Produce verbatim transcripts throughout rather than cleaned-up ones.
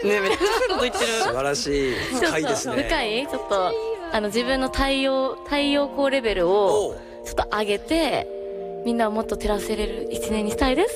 ね、めっちゃ深いこと言ってる。 素晴らしい。深いですね。 深い。ちょっとあの自分の太陽太陽光レベルをちょっと上げて、みんなをもっと照らせれる一年にしたいです。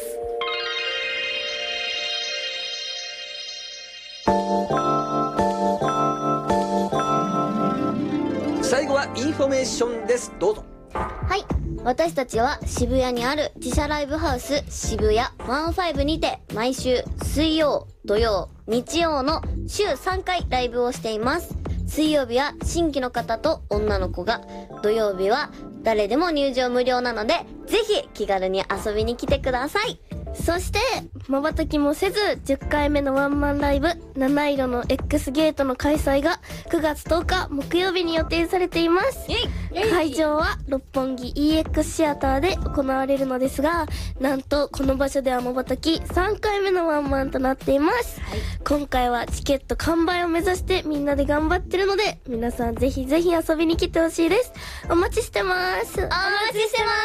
最後はインフォメーションです。どうぞ。 はい、私たちは渋谷にある自社ライブハウス渋谷ワンファイブにて毎週水曜、土曜、日曜の週さんかいライブをしています。水曜日は新規の方と女の子が、土曜日は誰でも入場無料なので、ぜひ気軽に遊びに来てください。 そして瞬きもせずじゅっかいめのワンマンライブ七色の X ゲートの開催がくがつとおか木曜日に予定されています。会場は六本木 イーエックス シアターで行われるのですが、なんとこの場所では瞬きさんかいめのワンマンとなっています、はい、今回はチケット完売を目指してみんなで頑張ってるので、皆さんぜひぜひ遊びに来てほしいです。お待ちしてます。お待ちしてます。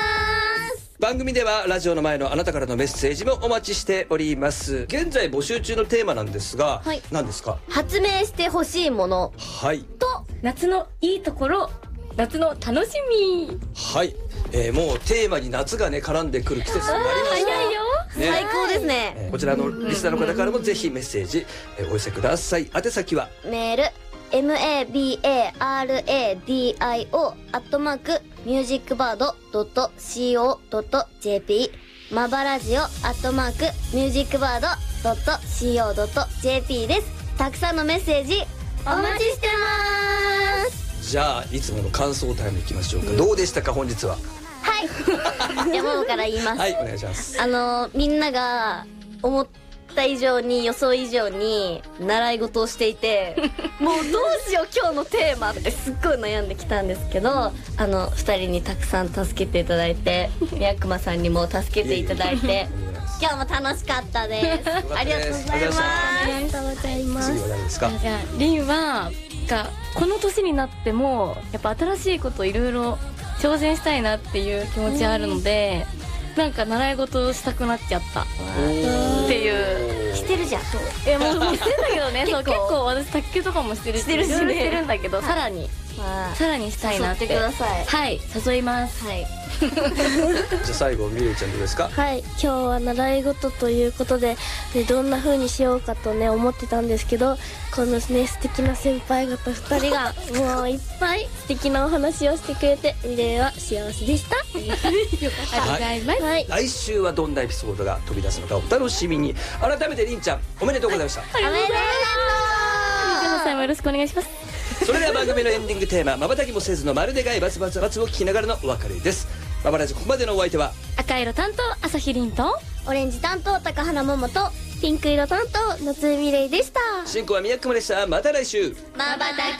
番組ではラジオの前のあなたからのメッセージもお待ちしております。現在募集中のテーマなんですが、はい、何ですか？ 発明してほしいもの、 はい、 と夏のいいところ、夏の楽しみ。 はい、えー、もうテーマに夏がね絡んでくる季節になりました。 早いよ、 ね、 最高ですね、 えー、こちらのリスナーの方からもぜひメッセージ、えー、お寄せください。宛先はメール マバラジオ アットマークミュージックバード ドット コ ドット ジェーピー マバラジオ アットマークミュージックバード ドット コ ドット ジェーピー です。たくさんのメッセージお待ちしてます。 じゃあいつもの感想タイムいきましょうか、うん、どうでしたか本日は。 はい山本から言います。 はい、お願いします。 あのみんなが思った以上に予想以上に習い事をしていてもうどうしよう今日のテーマってすっごい悩んできたんですけど、あのふたりにたくさん助けていただいて、宮熊さんにも助けていただいて今日も楽しかったです。ありがとうございます。 ありがとうございます。 次は誰ですか？ じゃあリンはがこの年になってもやっぱ新しいこといろいろ挑戦したいなっていう気持ちあるので、なんか習い事をしたくなっちゃったっていう。 してるじゃん。 いやもうもうしてるんだけどね。そう結構私卓球とかもしてるし、してるしね、してるんだけど、さらにさらにしたいなって。 誘ってください。 はい、誘います。はい。 じゃあ最後みゆちゃんどうですか？ はい、今日は習い事ということで、でどんな風にしようかとね思ってたんですけど、このね素敵な先輩方ふたりがもういっぱい素敵なお話をしてくれて、ミレイは幸せでした。 よかった。ありがとうございます。 はい、 来週はどんなエピソードが飛び出すのかお楽しみに。改めてりんちゃんおめでとうございました。 おめでとう。 みゆさんもよろしくお願いします。 それでは番組のエンディングテーマ「瞬きもせずのまるでがいバツバツバツ」を聞きながらのお別れです。マバラジここまでのお相手は赤色担当朝日凛とオレンジ担当高花桃とピンク色担当夏江ミレイでした。 進行は宮久間でした。また来週。 まばたき